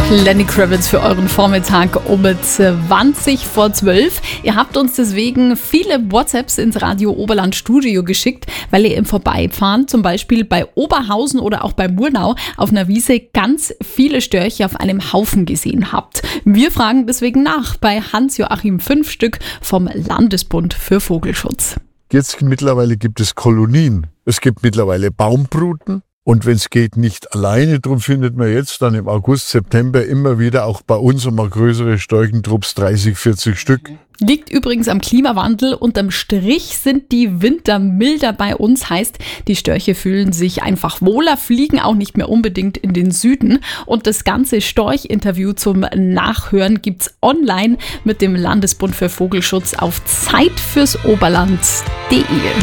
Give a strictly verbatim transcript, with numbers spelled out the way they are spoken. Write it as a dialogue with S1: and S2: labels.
S1: Lenny Kravitz für euren Vormittag um zwanzig vor zwölf. Ihr habt uns deswegen viele WhatsApps ins Radio Oberland Studio geschickt, weil ihr im Vorbeifahren, zum Beispiel bei Oberhausen oder auch bei Murnau, auf einer Wiese ganz viele Störche auf einem Haufen gesehen habt. Wir fragen deswegen nach bei Hans-Joachim Fünf Stück vom Landesbund für Vogelschutz.
S2: Jetzt mittlerweile gibt es Kolonien. Es gibt mittlerweile Baumbruten. Und wenn es geht, nicht alleine. Darum findet man jetzt dann im August, September immer wieder auch bei uns einmal größere Storchentrupps, dreißig, vierzig Stück.
S1: Liegt übrigens am Klimawandel. Unterm Strich sind die Winter milder bei uns. Heißt, die Störche fühlen sich einfach wohler, fliegen auch nicht mehr unbedingt in den Süden. Und das ganze Storch-Interview zum Nachhören gibt's online mit dem Landesbund für Vogelschutz auf zeit fürs oberland punkt de.